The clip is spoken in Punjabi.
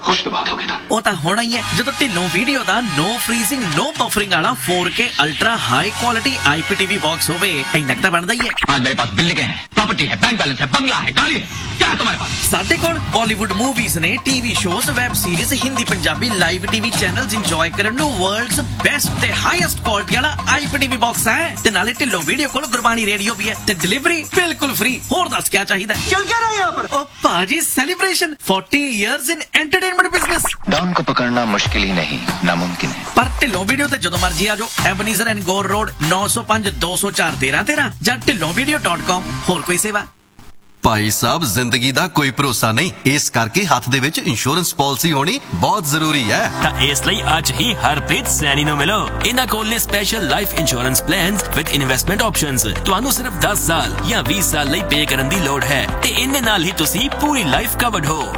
खुश तो बात होगी ना। ਉਹ ਤਾਂ ਹੋਣਾ ਹੀ ਹੈ ਜਦੋਂ ਢਿੱਲੋਂ ਵੀਡੀਓ ਦਾ ਨੋ ਫ੍ਰੀਜ਼ਿੰਗ ਨੋ ਬਫਰਿੰਗ ਵਾਲਾ 4K ultra high quality IPTV box ਹੋਵੇ ਇੰਨਾ ਕੁ ਤਾਂ ਬਣਦਾ ਹੀ ਹੈ। आज मेरे पास बिल्डिंग है, प्रॉपर्टी है, बैंक बैलेंस है, बंगला है, गाड़ी है, क्या है तुम्हारे पास? ਸਾਡੇ ਕੋਲ ਬਾਲੀਵੁੱਡ ਮੂਵੀਜ਼ ਨੇ, TV shows, web series, Hindi Punjabi live TV channels enjoy ਕਰਨ ਨੂੰ ਵਰਲਡਸ ਬੈਸਟ ਤੇ ਹਾਈਐਸਟ ਕੁਆਲਿਟੀ ਵਾਲਾ IPTV ਬਾਕਸ ਹੈ ਤੇ ਨਾਲੇ ਢਿੱਲੋਂ ਵੀਡੀਓ ਕੋਲ ਗੁਰਬਾਣੀ ਰੇਡੀਓ ਵੀ ਹੈ ਤੇ ਡਿਲੀਵਰੀ ਬਿਲਕੁਲ ਫ੍ਰੀ। ਹੋਰ ਦੱਸ ਕੀ ਚਾਹੀਦਾ? चल क्या रहा है यहाँ पर? ਉਹ ਭਾਜੀ celebration 40 years in entertainment business। Don को पकड़ना मुश्किल ही नहीं नामुमकिन है। ਪਰ ਢਿੱਲੋਂ ਵੀਡੀਓ ਤੇ ਜਦੋਂ ਮਰਜ਼ੀ ਆ ਜਾਓ। ਐਬਨੀਜ਼ਰ ਐਂਡ ਗੋਰ ਰੋਡ 905 204 1313 ਜਾਂ ਢਿੱਲੋਂvideo.com। ਹੋਰ ਕੋਈ ਸੇਵਾ? ਭਾਈ ਸਾਹਿਬ ਜ਼ਿੰਦਗੀ ਦਾ ਕੋਈ ਭਰੋਸਾ ਨਹੀਂ, ਇਸ ਕਰਕੇ ਹੱਥ ਦੇ ਵਿੱਚ ਇੰਸ਼ੋਰੈਂਸ ਪਾਲਿਸੀ ਹੋਣੀ ਬਹੁਤ ਜ਼ਰੂਰੀ ਹੈ। ਤਾਂ ਇਸ ਲਈ ਅੱਜ ਹੀ ਹਰਪ੍ਰੀਤ ਸੈਣੀ ਨੂੰ ਮਿਲੋ। ਇਹਨਾਂ ਕੋਲ ਨੇ special life insurance plans with investment options. ਤੁਹਾਨੂੰ ਸਿਰਫ 10 ਸਾਲ ਜਾਂ 20 ਸਾਲ ਲਈ ਪੇ ਕਰਨ ਦੀ ਲੋੜ ਹੈ ਤੇ ਇਹਦੇ ਨਾਲ ਹੀ ਤੁਸੀਂ ਪੂਰੀ ਲਾਈਫ ਕਵਰਡ ਹੋ।